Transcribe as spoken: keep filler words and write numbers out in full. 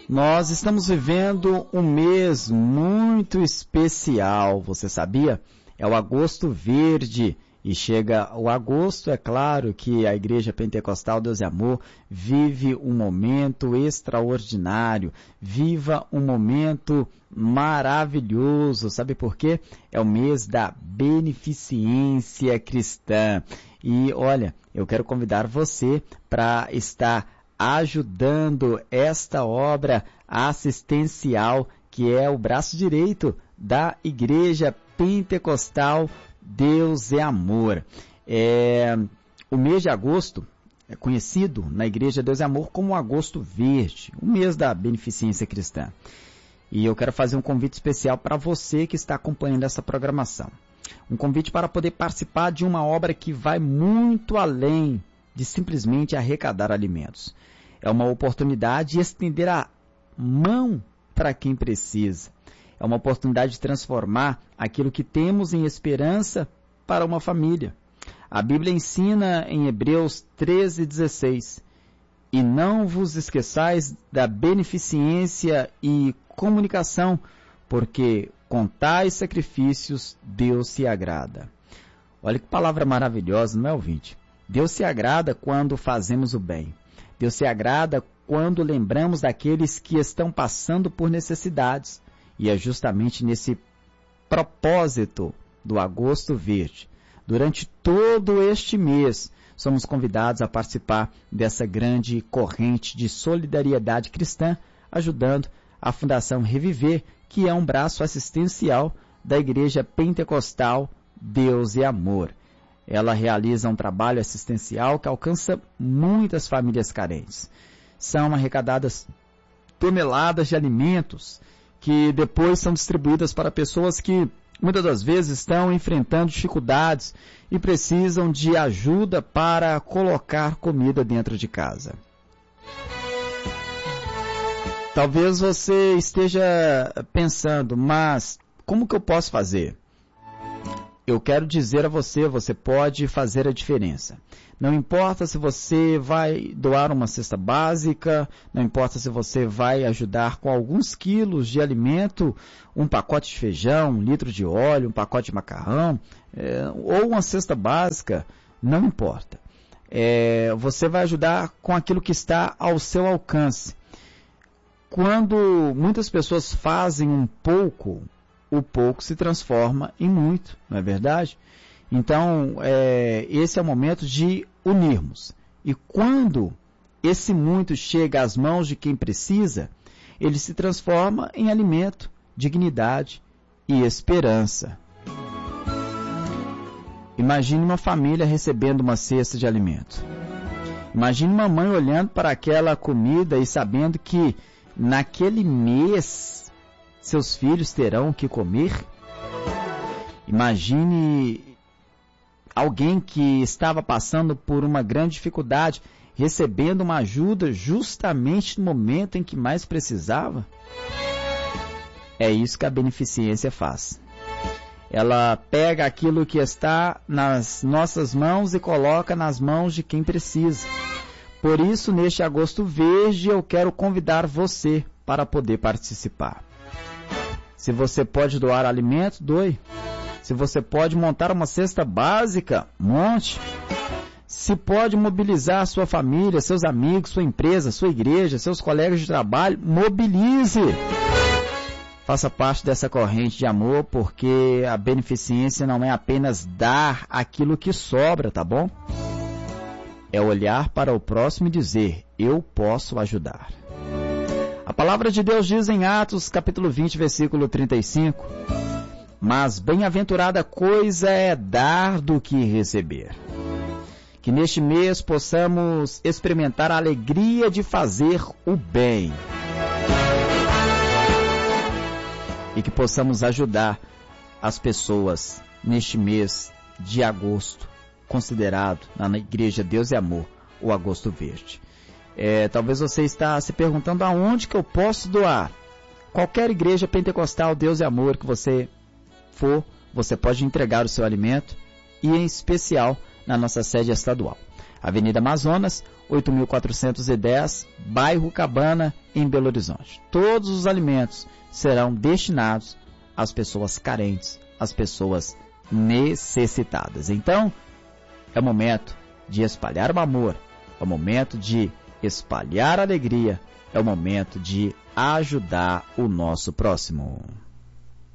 Nós estamos vivendo um mês muito especial, você sabia? É o Agosto Verde. E chega o agosto, é claro que a Igreja Pentecostal Deus e Amor vive um momento extraordinário, viva um momento maravilhoso. Sabe por quê? É o mês da beneficência cristã. E olha, eu quero convidar você para estar ajudando esta obra assistencial que é o braço direito da Igreja Pentecostal Deus é Amor. É, o mês de agosto é conhecido na Igreja Deus é Amor como o Agosto Verde, o mês da beneficência cristã. E eu quero fazer um convite especial para você que está acompanhando essa programação. Um convite para poder participar de uma obra que vai muito além de simplesmente arrecadar alimentos. É uma oportunidade de estender a mão para quem precisa. É uma oportunidade de transformar aquilo que temos em esperança para uma família. A Bíblia ensina em Hebreus treze, dezesseis. E não vos esqueçais da beneficência e comunicação, porque com tais sacrifícios Deus se agrada. Olha que palavra maravilhosa, não é, ouvinte? Deus se agrada quando fazemos o bem. Deus se agrada quando lembramos daqueles que estão passando por necessidades. E é justamente nesse propósito do Agosto Verde. Durante todo este mês, somos convidados a participar dessa grande corrente de solidariedade cristã, ajudando a Fundação Reviver, que é um braço assistencial da Igreja Pentecostal Deus e Amor. Ela realiza um trabalho assistencial que alcança muitas famílias carentes. São arrecadadas toneladas de alimentos que depois são distribuídas para pessoas que muitas das vezes estão enfrentando dificuldades e precisam de ajuda para colocar comida dentro de casa. Talvez você esteja pensando, mas como que eu posso fazer? Eu quero dizer a você, você pode fazer a diferença. Não importa se você vai doar uma cesta básica, não importa se você vai ajudar com alguns quilos de alimento, um pacote de feijão, um litro de óleo, um pacote de macarrão, é, ou uma cesta básica, não importa. É, você vai ajudar com aquilo que está ao seu alcance. Quando muitas pessoas fazem um pouco, o pouco se transforma em muito, não é verdade? Então, é, esse é o momento de unirmos. E quando esse muito chega às mãos de quem precisa, ele se transforma em alimento, dignidade e esperança. Imagine uma família recebendo uma cesta de alimento. Imagine uma mãe olhando para aquela comida e sabendo que naquele mês seus filhos terão o que comer. Imagine alguém que estava passando por uma grande dificuldade, recebendo uma ajuda justamente no momento em que mais precisava. É isso que a beneficência faz. Ela pega aquilo que está nas nossas mãos e coloca nas mãos de quem precisa. Por isso, neste Agosto Verde, eu quero convidar você para poder participar. Se você pode doar alimento, doe. Se você pode montar uma cesta básica, monte. Se pode mobilizar a sua família, seus amigos, sua empresa, sua igreja, seus colegas de trabalho, mobilize. Faça parte dessa corrente de amor, porque a beneficência não é apenas dar aquilo que sobra, tá bom? É olhar para o próximo e dizer, eu posso ajudar. A palavra de Deus diz em Atos, capítulo vinte, versículo trinta e cinco, mas bem-aventurada coisa é dar do que receber. Que neste mês possamos experimentar a alegria de fazer o bem. E que possamos ajudar as pessoas neste mês de agosto, considerado na Igreja Deus e Amor, o Agosto Verde. É, talvez você está se perguntando aonde que eu posso doar. Qualquer igreja pentecostal Deus e Amor que você for, você pode entregar o seu alimento e em especial na nossa sede estadual. Avenida Amazonas, oito mil quatrocentos e dez, bairro Cabana, em Belo Horizonte. Todos os alimentos serão destinados às pessoas carentes, às pessoas necessitadas. Então, é o momento de espalhar o amor, é o momento de espalhar a alegria, é o momento de ajudar o nosso próximo.